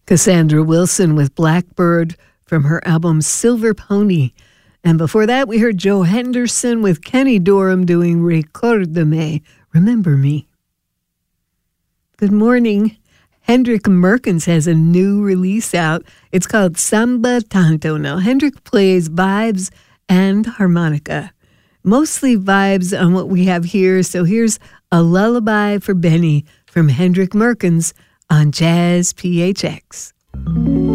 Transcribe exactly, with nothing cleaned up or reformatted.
Cassandra Wilson with Blackbird from her album Silver Pony. And before that, we heard Joe Henderson with Kenny Dorham doing Recordame, Remember Me. Good morning. Hendrik Merkens has a new release out. It's called Samba Tanto. Now, Hendrik plays vibes and harmonica. Mostly vibes on what we have here. So here's A Lullaby for Benny from Hendrik Merkens on Jazz P H X.